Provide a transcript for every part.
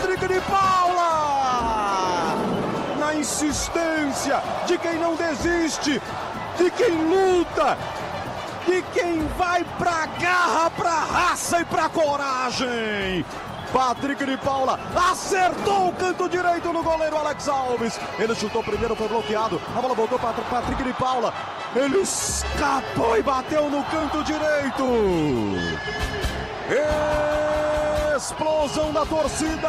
Patrick de Paula! Na insistência de quem não desiste, de quem luta, de quem vai pra garra, pra raça e pra coragem. Patrick de Paula acertou o canto direito no goleiro Alex Alves. Ele chutou primeiro, foi bloqueado. A bola voltou para Patrick de Paula. Ele escapou e bateu no canto direito. Explosão da torcida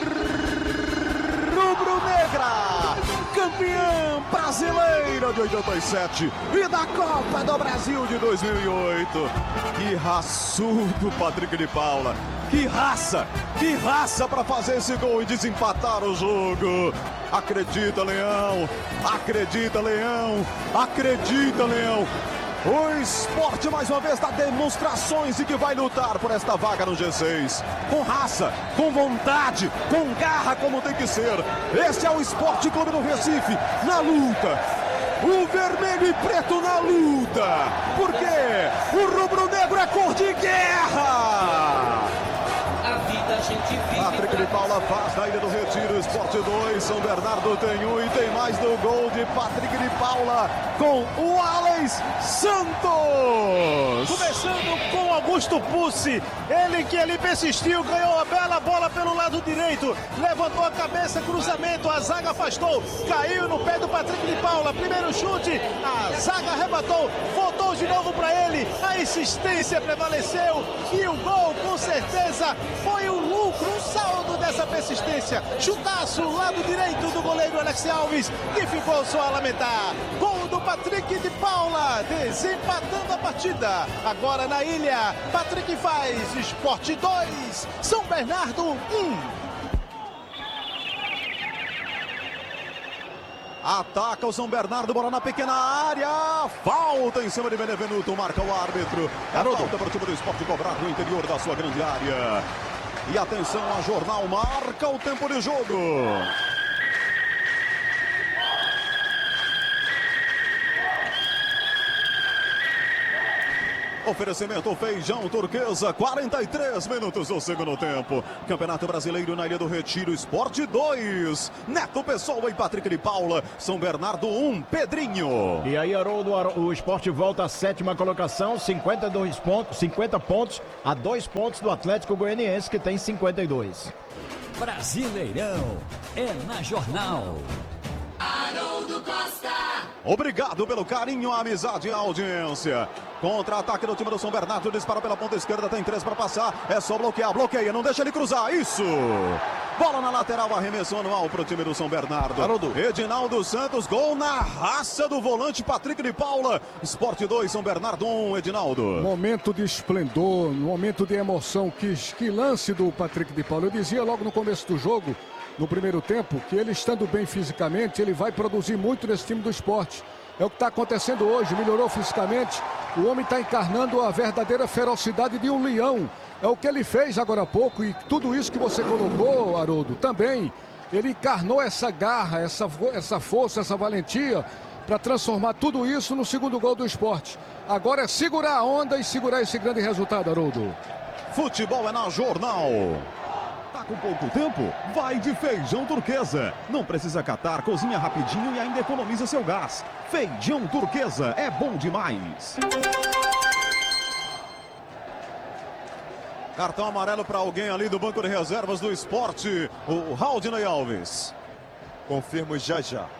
rubro-negra, campeã brasileira de 87 e da Copa do Brasil de 2008. Que raçudo, Patrick de Paula. Que raça para fazer esse gol e desempatar o jogo. Acredita, Leão, acredita, Leão, acredita, Leão. O Sport mais uma vez dá demonstrações de que vai lutar por esta vaga no G6. Com raça, com vontade, com garra como tem que ser. Esse é o Sport Clube do Recife, na luta. O vermelho e preto na luta. Porque o rubro-negro é cor de guerra. Patrick de Paula faz da Ilha do Retiro, Sport 2, São Bernardo tem 1 e tem mais do gol de Patrick de Paula com o Alex Santos. Começando com Augusto Pucci, ele que ali persistiu, ganhou a bela bola pelo lado direito, levantou a cabeça, cruzamento, a zaga afastou, caiu no pé do Patrick de Paula, primeiro chute, a zaga arrebatou, voltou de novo para ele, a insistência prevaleceu e o gol com certeza foi um lucro, um saldo dessa persistência. Chutaço, lado direito do goleiro Alex Alves, que ficou só a lamentar. Gol do Patrick de Paula, desempatando a partida. Agora na ilha, Patrick faz Sport 2, São Bernardo 1. Ataca o São Bernardo, bola na pequena área. Falta em cima de Benevenuto, marca o árbitro. Falta para o time do Sport cobrar no interior da sua grande área. E atenção, a Jornal marca o tempo de jogo. Oferecimento Feijão Turquesa, 43 minutos do segundo tempo. Campeonato Brasileiro na Ilha do Retiro, Sport 2. Neto Pessoa e Patrick de Paula. São Bernardo 1, Pedrinho. E aí, Haroldo, o Sport volta à 7ª colocação, 50 pontos, a 2 pontos do Atlético Goianiense, que tem 52. Brasileirão é na Jornal. Haroldo Costa. Obrigado pelo carinho, a amizade e a audiência. Contra-ataque do time do São Bernardo, dispara pela ponta esquerda, tem 3 para passar. É só bloquear, bloqueia, não deixa ele cruzar, isso! Bola na lateral, arremesso anual para o time do São Bernardo. Haroldo. Edinaldo Santos, gol na raça do volante Patrick de Paula. Sport 2, São Bernardo 1, Edinaldo. Momento de esplendor, momento de emoção, que lance do Patrick de Paula. Eu dizia logo no começo do jogo, no primeiro tempo, que ele estando bem fisicamente, ele vai produzir muito nesse time do Sport. É o que está acontecendo hoje, melhorou fisicamente, o homem está encarnando a verdadeira ferocidade de um leão. É o que ele fez agora há pouco e tudo isso que você colocou, Haroldo, também. Ele encarnou essa garra, essa força, essa valentia para transformar tudo isso no segundo gol do Sport. Agora é segurar a onda e segurar esse grande resultado, Haroldo. Futebol é na Jornal. Tá com pouco tempo? Vai de Feijão Turquesa. Não precisa catar, cozinha rapidinho e ainda economiza seu gás. Feijão Turquesa é bom demais. Cartão amarelo para alguém ali do banco de reservas do Sport. O Haldinei Alves. Confirmo já.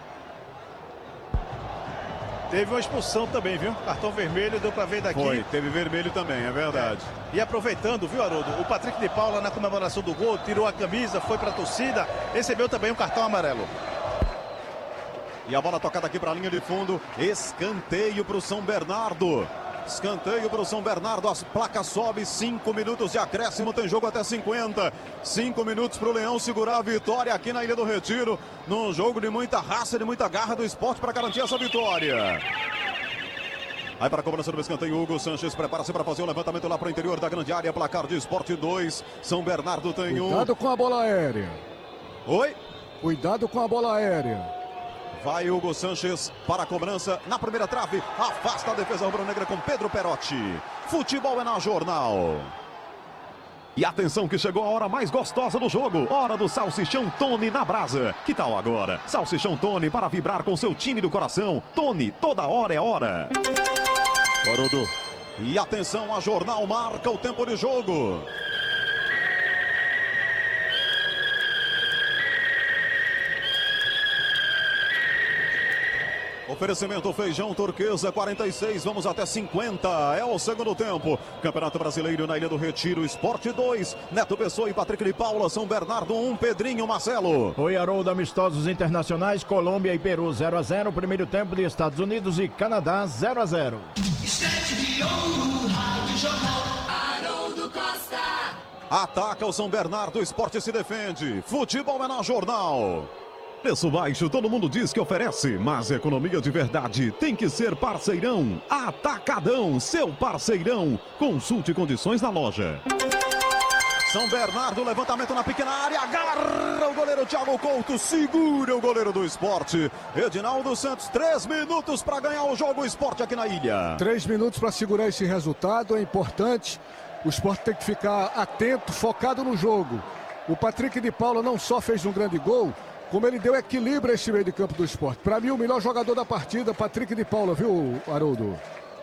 Teve uma expulsão também, viu? Cartão vermelho, deu pra ver daqui. Foi, teve vermelho também, é verdade. E aproveitando, viu, Haroldo? O Patrick de Paula na comemoração do gol, tirou a camisa, foi pra torcida, recebeu também um cartão amarelo. E a bola tocada aqui para a linha de fundo. Escanteio para o São Bernardo. Escanteio para o São Bernardo. As placas sobem. 5 minutos de acréscimo. Tem jogo até 50. 5 minutos para o Leão segurar a vitória aqui na Ilha do Retiro. Num jogo de muita raça, de muita garra do Sport para garantir essa vitória. Aí para a cobrança do escanteio, Hugo Sanches prepara-se para fazer o levantamento lá para o interior da grande área. Placar de Sport 2. São Bernardo tem 1. Cuidado com a bola aérea. Oi? Cuidado com a bola aérea. Vai Hugo Sanches para a cobrança na primeira trave. Afasta a defesa rubro-negra com Pedro Perotti. Futebol é na Jornal. E atenção que chegou a hora mais gostosa do jogo. Hora do Salsichão Tony na brasa. Que tal agora? Salsichão Tony para vibrar com seu time do coração. Tony, toda hora é hora. Haroldo. E atenção, a Jornal marca o tempo de jogo. Oferecimento Feijão Turquesa 46, vamos até 50, é o segundo tempo. Campeonato Brasileiro na Ilha do Retiro, Esporte 2, Neto Pessoa e Patrick de Paula, São Bernardo 1, Pedrinho, Marcelo. Oi, Haroldo, amistosos internacionais, Colômbia e Peru 0-0, primeiro tempo de Estados Unidos e Canadá 0-0. Haroldo Costa. Ataca o São Bernardo, o Esporte se defende, futebol é na Jornal. Preço baixo, todo mundo diz que oferece, mas economia de verdade tem que ser Parceirão. Atacadão, seu parceirão. Consulte condições na loja. São Bernardo, levantamento na pequena área, agarra o goleiro Thiago Couto, segura o goleiro do Esporte. Edinaldo Santos, 3 minutos para ganhar o jogo, o Esporte aqui na ilha. 3 minutos para segurar esse resultado, é importante. O Esporte tem que ficar atento, focado no jogo. O Patrick de Paula não só fez um grande gol, como ele deu equilíbrio a esse meio de campo do Esporte. Para mim, o melhor jogador da partida, Patrick de Paula, viu, Haroldo?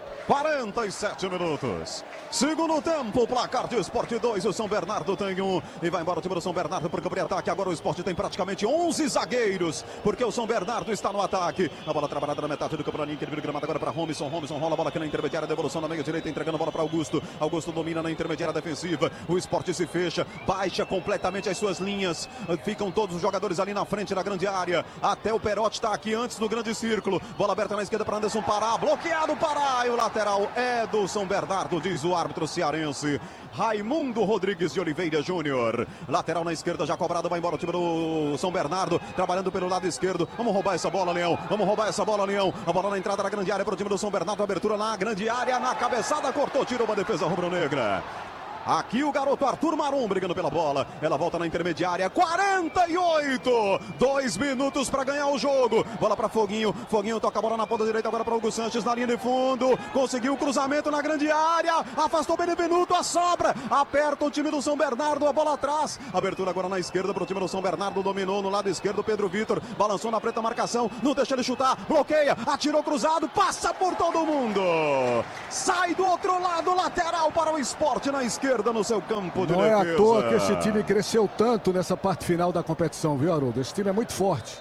47 minutos. Segundo tempo, placar de Esporte 2, o São Bernardo tem 1. E vai embora o time do São Bernardo para o campo de ataque. Agora o Esporte tem praticamente 11 zagueiros, porque o São Bernardo está no ataque. A bola trabalhada na metade do campo da linha, que ele vira gramado agora para Robinson. Robinson rola a bola aqui na intermediária, devolução na meia direita, entregando a bola para Augusto. Augusto domina na intermediária defensiva. O Esporte se fecha, baixa completamente as suas linhas. Ficam todos os jogadores ali na frente da grande área. Até o Perotti está aqui antes do grande círculo. Bola aberta na esquerda para Anderson Pará. Bloqueado Pará. E o lateral é do São Bernardo, diz o árbitro cearense Raimundo Rodrigues de Oliveira Júnior. Lateral na esquerda já cobrado, vai embora o time do São Bernardo, trabalhando pelo lado esquerdo. Vamos roubar essa bola, Leão. Vamos roubar essa bola, Leão. A bola na entrada da grande área para o time do São Bernardo. Abertura na grande área, na cabeçada, cortou, tirou uma defesa rubro-negra. Aqui o garoto Arthur Marum brigando pela bola. Ela volta na intermediária. 48. 2 minutos para ganhar o jogo. Bola para Foguinho. Foguinho toca a bola na ponta direita agora para Hugo Sanches na linha de fundo. Conseguiu o cruzamento na grande área. Afastou Benevenuto. A sobra. Aperta o time do São Bernardo. A bola atrás. Abertura agora na esquerda para o time do São Bernardo. Dominou no lado esquerdo Pedro Vitor. Balançou na preta marcação. Não deixa ele chutar. Bloqueia. Atirou cruzado. Passa por todo mundo. Sai do outro lado. Lateral para o Esporte na esquerda. No seu campo de defesa. Não é à toa que esse time cresceu tanto nessa parte final da competição, viu, Haroldo? Esse time é muito forte.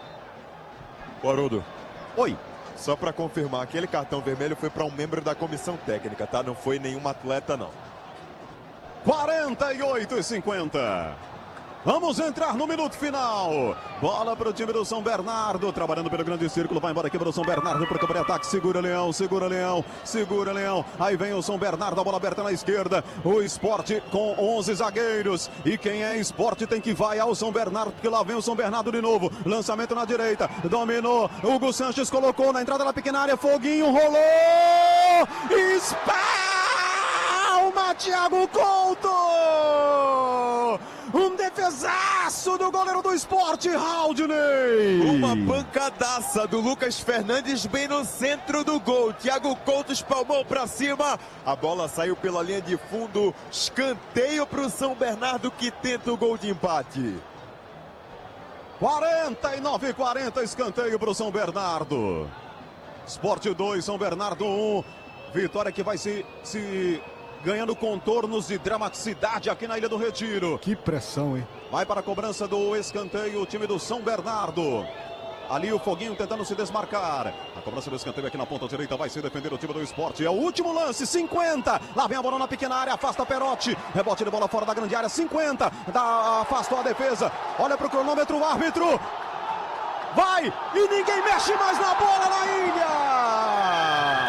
Haroldo. Oi. Só para confirmar, aquele cartão vermelho foi para um membro da comissão técnica, tá? Não foi nenhum atleta, não. 48-50. Vamos entrar no minuto final. Bola para o time do São Bernardo. Trabalhando pelo grande círculo. Vai embora aqui para o São Bernardo para o campo de ataque. Segura Leão, segura Leão, segura Leão. Aí vem o São Bernardo. A bola aberta na esquerda. O Esporte com 11 zagueiros. E quem é Esporte tem que vai ao São Bernardo. Porque lá vem o São Bernardo de novo. Lançamento na direita. Dominou. Hugo Sanches colocou na entrada da pequena área. Foguinho rolou. Espalma Thiago Couto. Um defesaço do goleiro do Esporte, Haldney. Uma pancadaça do Lucas Fernandes bem no centro do gol. Thiago Couto espalmou para cima. A bola saiu pela linha de fundo. Escanteio para o São Bernardo que tenta o gol de empate. 49-40, escanteio para o São Bernardo. Esporte 2, São Bernardo 1. Vitória que vai se ganhando contornos de dramaticidade aqui na Ilha do Retiro. Que pressão, hein? Vai para a cobrança do escanteio o time do São Bernardo. Ali o Foguinho tentando se desmarcar. A cobrança do escanteio aqui na ponta direita vai se defender o time do Esporte. É o último lance, 50. Lá vem a bola na pequena área, afasta Perotti. Rebote de bola fora da grande área, 50. Afastou a defesa. Olha para o cronômetro, o árbitro. Vai! E ninguém mexe mais na bola na ilha!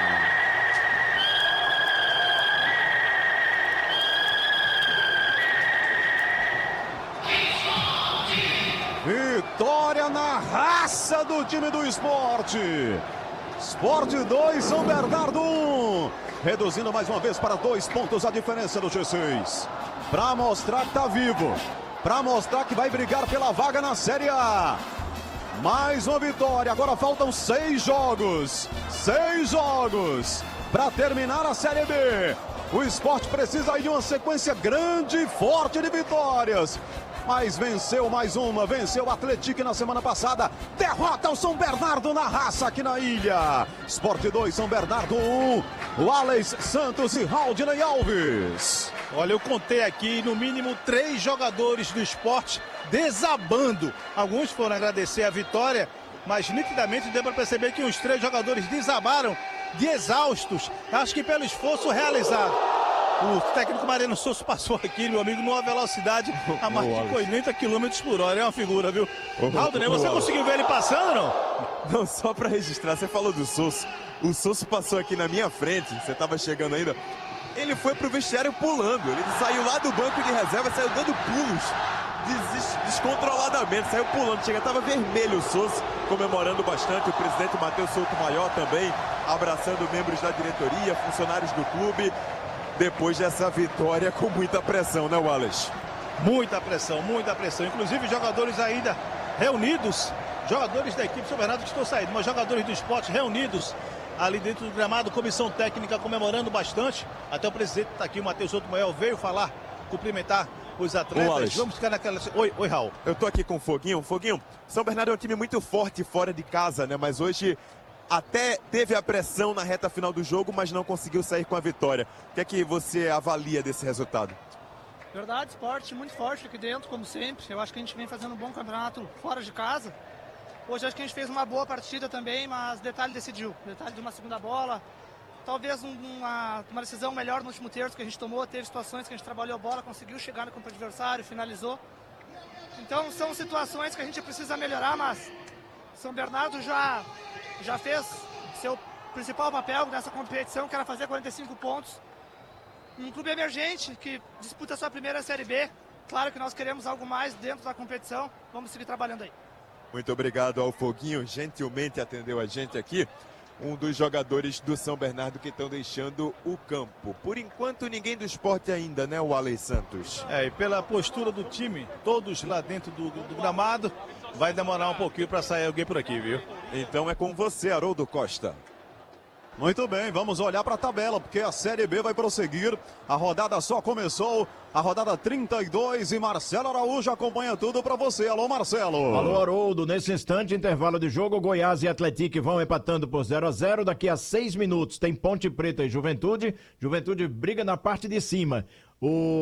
Vitória na raça do time do Esporte. Esporte 2, São Bernardo 1. Reduzindo mais uma vez para 2 pontos a diferença do G6. Para mostrar que está vivo. Para mostrar que vai brigar pela vaga na Série A. Mais uma vitória. Agora faltam 6 jogos. 6 jogos para terminar a Série B. O Sport precisa aí de uma sequência grande e forte de vitórias. Mas venceu mais uma, venceu o Atlético na semana passada. Derrota o São Bernardo na raça aqui na ilha. Sport 2, São Bernardo 1. Wallace Santos e Raudinei Alves. Olha, eu contei aqui no mínimo 3 jogadores do Sport desabando. Alguns foram agradecer a vitória, mas nitidamente deu para perceber que os 3 jogadores desabaram de exaustos. Acho que pelo esforço realizado. O técnico Mariano Souza passou aqui, meu amigo, numa velocidade a mais de 80 km por hora. É uma figura, viu? Raudinei, você conseguiu ver ele passando, não? Não, só para registrar, você falou do Souza. O Souza passou aqui na minha frente, você estava chegando ainda. Ele foi pro vestiário pulando, ele saiu lá do banco de reserva, saiu dando pulos descontroladamente, saiu pulando, estava vermelho o Souza, comemorando bastante. O presidente Matheus Souto Maior também abraçando membros da diretoria, funcionários do clube, depois dessa vitória com muita pressão, né, Wallace? Muita pressão, inclusive jogadores ainda reunidos, jogadores da equipe São Bernardo que estão saindo, mas jogadores do Sport reunidos ali dentro do gramado, comissão técnica comemorando bastante. Até o presidente está aqui, o Matheus Souto Maior, veio falar, cumprimentar os atletas. Vamos ficar naquela... Oi, Raul. Eu tô aqui com o Foguinho. Foguinho, São Bernardo é um time muito forte fora de casa, né? Mas hoje até teve a pressão na reta final do jogo, mas não conseguiu sair com a vitória. O que é que você avalia desse resultado? Verdade, Sport muito forte aqui dentro, como sempre. Eu acho que a gente vem fazendo um bom campeonato fora de casa. Hoje acho que a gente fez uma boa partida também, mas detalhe decidiu. Detalhe de uma segunda bola. Talvez uma decisão melhor no último terço que a gente tomou. Teve situações que a gente trabalhou a bola, conseguiu chegar no campo adversário, finalizou. Então são situações que a gente precisa melhorar, mas São Bernardo já fez seu principal papel nessa competição, que era fazer 45 pontos. Um clube emergente que disputa a sua primeira Série B. Claro que nós queremos algo mais dentro da competição. Vamos seguir trabalhando aí. Muito obrigado ao Foguinho, gentilmente atendeu a gente aqui. Um dos jogadores do São Bernardo que estão deixando o campo. Por enquanto, ninguém do Sport ainda, né, o Wallace Santos? E pela postura do time, todos lá dentro do gramado, vai demorar um pouquinho para sair alguém por aqui, viu? Então é com você, Haroldo Costa. Muito bem, vamos olhar para a tabela, porque a Série B vai prosseguir. A rodada só começou, a rodada 32, e Marcelo Araújo acompanha tudo para você. Alô, Marcelo. Alô, Haroldo. Nesse instante, intervalo de jogo, Goiás e Atlético vão empatando por 0-0. Daqui a 6 minutos tem Ponte Preta e Juventude. Juventude briga na parte de cima.